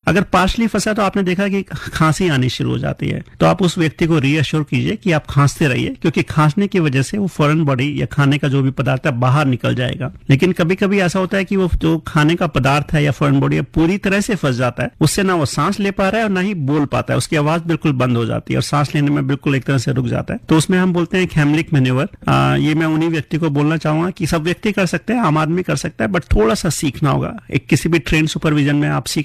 अगर पार्शली फंसा तो आपने देखा कि खांसी आनी शुरू हो जाती है, तो आप उस व्यक्ति को रीअश्योर कीजिए कि आप खांसते रहिए, क्योंकि खांसने की वजह से वो फॉरेन बॉडी या खाने का जो भी पदार्थ है बाहर निकल जाएगा। लेकिन कभी कभी ऐसा होता है कि वो जो खाने का पदार्थ है या फॉरेन बॉडी पूरी तरह से फंस जाता है, उससे ना वो सांस ले पा रहा है और ना ही बोल पाता है, उसकी आवाज बिल्कुल बंद हो जाती है और सांस लेने में बिल्कुल एक तरह से रुक जाता है। तो उसमें हम बोलते हैं हेमलिक मैन्यूवर। ये मैं उन्हीं व्यक्ति को बोलना चाहूंगा कि सब व्यक्ति कर सकते हैं, आम आदमी कर सकता है, बट थोड़ा सा सीखना होगा। एक किसी भी ट्रेन सुपरविजन में आप सीख